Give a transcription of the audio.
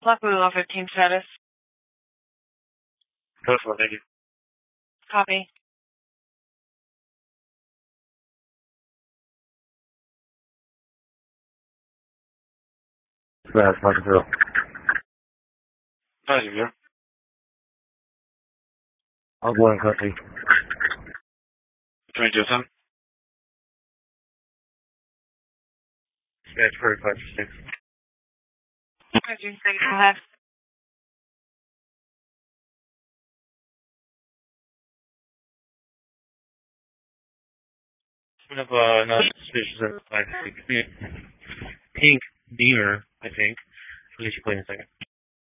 Black Willow 15 status. Code 4, thank you. Copy. That's Mark 0. Hi, you. I'll go in country. 22-7. That's 45-6. Roger, go ahead. We have another suspicious at 560. Pink Beamer, I think. Please play in a second.